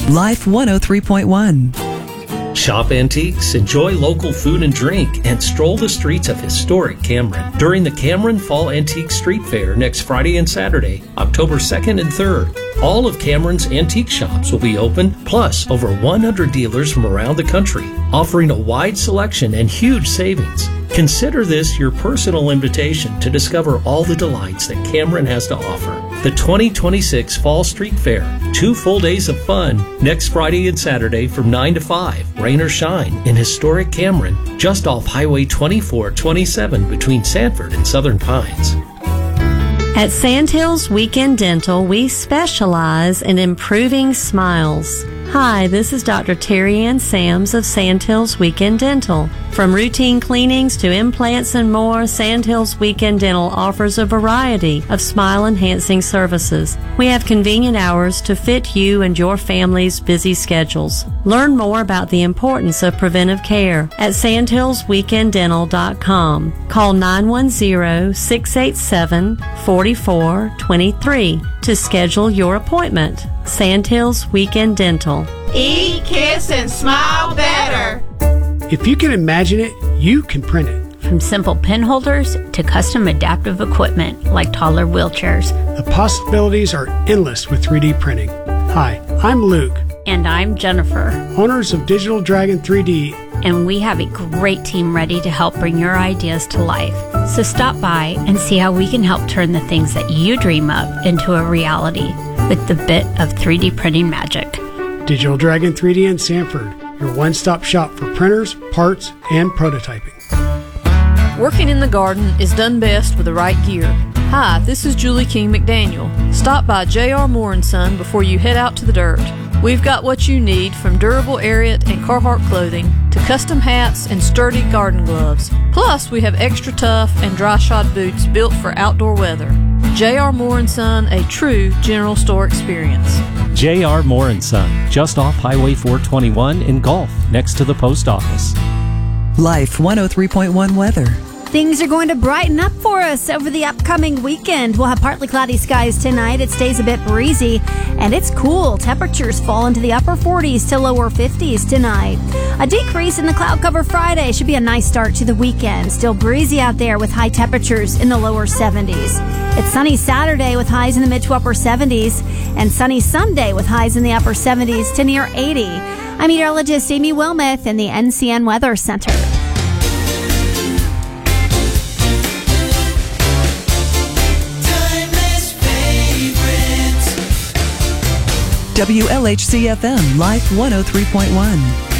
Life 103.1. Shop antiques, enjoy local food and drink, and stroll the streets of historic Cameron during the Cameron Fall Antique Street Fair next Friday and Saturday, October 2nd and 3rd. All of Cameron's antique shops will be open, plus over 100 dealers from around the country, offering a wide selection and huge savings. Consider this your personal invitation to discover all the delights that Cameron has to offer. The 2026 Fall Street Fair, 2 full days of fun, next Friday and Saturday from 9 to 5, rain or shine, in historic Cameron, just off Highway 2427 between Sanford and Southern Pines. At Sandhills Weekend Dental, we specialize in improving smiles. Hi, this is Dr. Terry Ann Sams of Sandhills Weekend Dental. From routine cleanings to implants and more, Sandhills Weekend Dental offers a variety of smile-enhancing services. We have convenient hours to fit you and your family's busy schedules. Learn more about the importance of preventive care at sandhillsweekenddental.com. Call 910-687-4423 to schedule your appointment. Sandhills Weekend Dental. Eat, kiss, and smile better. If you can imagine it, you can print it. From simple pen holders to custom adaptive equipment like taller wheelchairs. The possibilities are endless with 3D printing. Hi, I'm Luke. And I'm Jennifer. Owners of Digital Dragon 3D. And we have a great team ready to help bring your ideas to life. So stop by and see how we can help turn the things that you dream of into a reality with the bit of 3D printing magic. Digital Dragon 3D in Sanford, your one-stop shop for printers, parts, and prototyping. Working in the garden is done best with the right gear. Hi, this is Julie King McDaniel. Stop by J.R. Moore & Son before you head out to the dirt. We've got what you need, from durable Ariat and Carhartt clothing to custom hats and sturdy garden gloves. Plus, we have extra tough and dry shod boots built for outdoor weather. J.R. Moore & Son, a true general store experience. J.R. Moore & Son, just off Highway 421 in Gulf, next to the post office. Life 103.1 weather. Things are going to brighten up for us over the upcoming weekend. We'll have partly cloudy skies tonight. It stays a bit breezy, and it's cool. Temperatures fall into the upper 40s to lower 50s tonight. A decrease in the cloud cover Friday should be a nice start to the weekend. Still breezy out there with high temperatures in the lower 70s. It's sunny Saturday with highs in the mid to upper 70s, and sunny Sunday with highs in the upper 70s to near 80. I'm meteorologist Amy Wilmoth in the NCN Weather Center. WLHC-FM Life 103.1.